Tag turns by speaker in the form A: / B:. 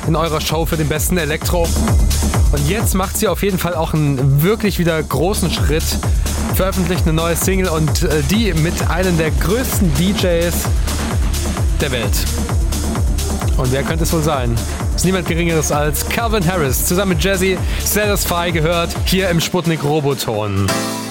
A: in eurer Show für den besten Elektro. Und jetzt macht sie auf jeden Fall auch einen wirklich wieder großen Schritt, veröffentlicht eine neue Single und die mit einem der größten DJs der Welt. Und wer könnte es wohl sein? Ist niemand Geringeres als Calvin Harris zusammen mit Jazzy, Satisfy gehört hier im Sputnik Roboton.